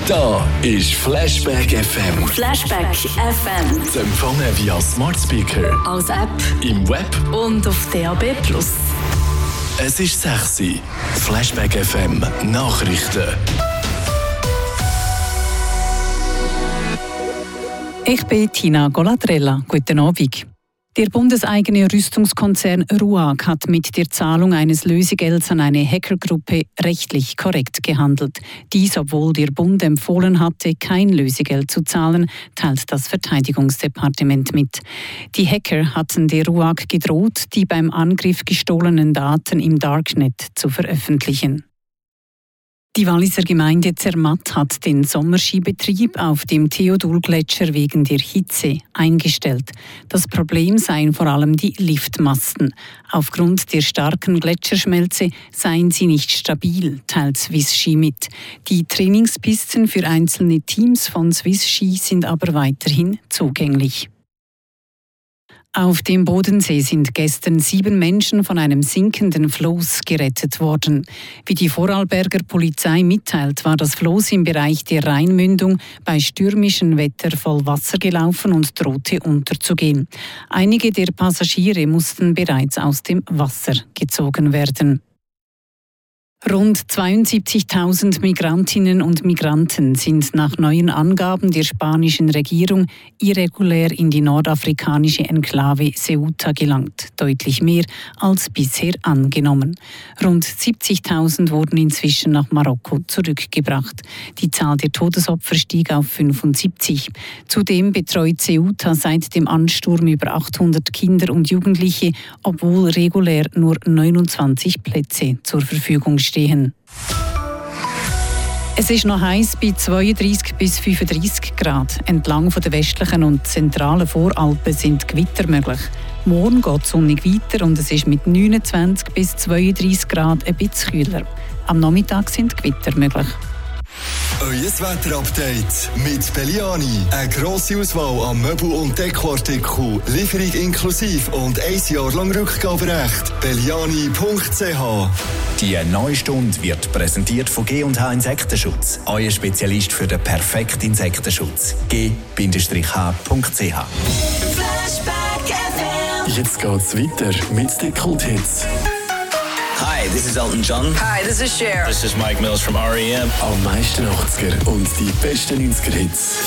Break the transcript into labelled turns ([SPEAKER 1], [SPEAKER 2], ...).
[SPEAKER 1] Da ist Flashback FM.
[SPEAKER 2] Flashback FM.
[SPEAKER 1] Zu empfangen via Smart Speaker,
[SPEAKER 2] Als App
[SPEAKER 1] im Web.
[SPEAKER 2] und auf DAB+.
[SPEAKER 1] Es ist 6 Uhr. Flashback FM Nachrichten.
[SPEAKER 3] Ich bin Tina Golatrella. Guten Abend. Der bundeseigene Rüstungskonzern RUAG hat mit der Zahlung eines Lösegelds an eine Hackergruppe rechtlich korrekt gehandelt. Dies, obwohl der Bund empfohlen hatte, kein Lösegeld zu zahlen, teilt das Verteidigungsdepartement mit. Die Hacker hatten der RUAG gedroht, die beim Angriff gestohlenen Daten im Darknet zu veröffentlichen. Die Walliser Gemeinde Zermatt hat den Sommerskibetrieb auf dem Theodulgletscher wegen der Hitze eingestellt. Das Problem seien vor allem die Liftmasten. Aufgrund der starken Gletscherschmelze seien sie nicht stabil, teilt Swiss Ski mit. Die Trainingspisten für einzelne Teams von Swiss Ski sind aber weiterhin zugänglich. Auf dem Bodensee sind gestern 7 Menschen von einem sinkenden Floß gerettet worden. Wie die Vorarlberger Polizei mitteilt, war das Floß im Bereich der Rheinmündung bei stürmischem Wetter voll Wasser gelaufen und drohte unterzugehen. Einige der Passagiere mussten bereits aus dem Wasser gezogen werden. Rund 72.000 Migrantinnen und Migranten sind nach neuen Angaben der spanischen Regierung irregulär in die nordafrikanische Enklave Ceuta gelangt, deutlich mehr als bisher angenommen. Rund 70.000 wurden inzwischen nach Marokko zurückgebracht. Die Zahl der Todesopfer stieg auf 75. Zudem betreut Ceuta seit dem Ansturm über 800 Kinder und Jugendliche, obwohl regulär nur 29 Plätze zur Verfügung stehen. Es ist noch heiß bei 32 bis 35 Grad. Entlang der westlichen und zentralen Voralpen sind Gewitter möglich. Morgen geht es sonnig weiter und es ist mit 29 bis 32 Grad ein bisschen kühler. Am Nachmittag sind Gewitter möglich.
[SPEAKER 4] Euer Wetterupdate mit Belliani. Eine grosse Auswahl an Möbel- und Dekoartikeln, Lieferung inklusive und 1 Jahr lang Rückgaberecht. Belliani.ch.
[SPEAKER 5] Die neue Stunde wird präsentiert von G&H Insektenschutz. Euer Spezialist für den perfekten Insektenschutz. G-H.ch.
[SPEAKER 1] Jetzt geht's weiter mit den Kulthits.
[SPEAKER 6] Hi, this is Elton John.
[SPEAKER 7] Hi, this is Cher.
[SPEAKER 6] This is Mike Mills from R.E.M.
[SPEAKER 1] Am meisten 80er und die besten 90er-Hits.